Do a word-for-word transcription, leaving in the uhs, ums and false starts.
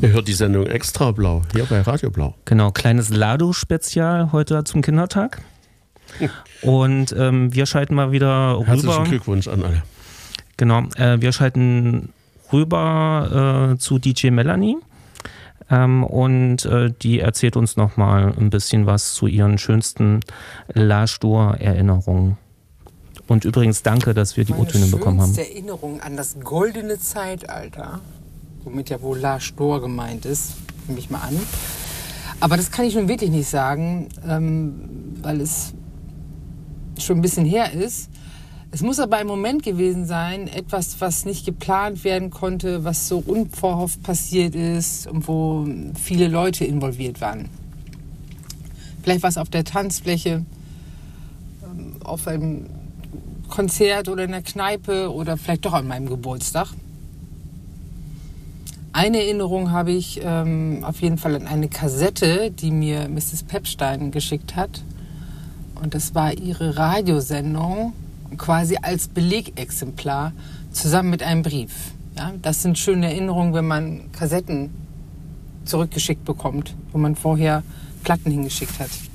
Ihr hört die Sendung Extra Blau, hier bei Radio Blau. Genau, kleines Lado-Spezial heute zum Kindertag. Und ähm, wir schalten mal wieder rüber. Herzlichen Glückwunsch an alle. Genau, äh, wir schalten rüber äh, zu D J Melanie. Ähm, und äh, die erzählt uns nochmal ein bisschen was zu ihren schönsten La-Stur-Erinnerungen. Und übrigens danke, dass wir die O-Töne bekommen haben. Meine schönste Erinnerung an das goldene Zeitalter, womit ja wohl La-Stur gemeint ist, nehme ich mal an. Aber das kann ich nun wirklich nicht sagen, ähm, weil es schon ein bisschen her ist. Es muss aber ein Moment gewesen sein, etwas, was nicht geplant werden konnte, was so unverhofft passiert ist und wo viele Leute involviert waren. Vielleicht war es auf der Tanzfläche, auf einem Konzert oder in der Kneipe oder vielleicht doch an meinem Geburtstag. Eine Erinnerung habe ich ähm, auf jeden Fall an eine Kassette, die mir Misses Pepstein geschickt hat. Und das war ihre Radiosendung, quasi als Belegexemplar, zusammen mit einem Brief. Ja, das sind schöne Erinnerungen, wenn man Kassetten zurückgeschickt bekommt, wo man vorher Platten hingeschickt hat.